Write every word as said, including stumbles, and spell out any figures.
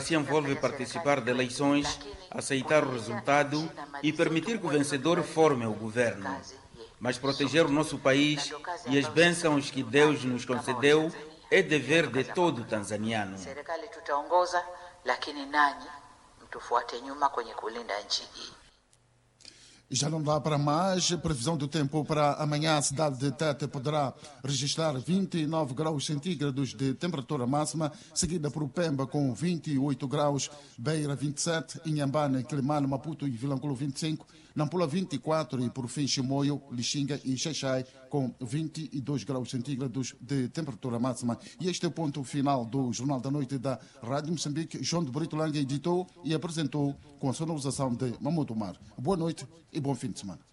envolve participar de eleições, aceitar o resultado e permitir que o vencedor forme o governo. Mas proteger o nosso país e as bênçãos que Deus nos concedeu é dever de todo tanzaniano. Serikali tutaongoza, lakini nanyi mtufuate nyuma kwenye kulinda nchi hii. Já não dá para mais. Previsão do tempo para amanhã. A cidade de Tete poderá registrar vinte e nove graus centígrados de temperatura máxima, seguida por Pemba com vinte e oito graus, Beira vinte e sete, Inhambane, Quilimane, Maputo e Vilanculo vinte e cinco, Nampula vinte e quatro e por fim Chimoio, Lixinga e Xaixai com vinte e dois graus centígrados de temperatura máxima. E este é o ponto final do Jornal da Noite da Rádio Moçambique. João de Brito Lange editou e apresentou com a sonorização de Mamuto Mar. Boa noite e bom fim de semana.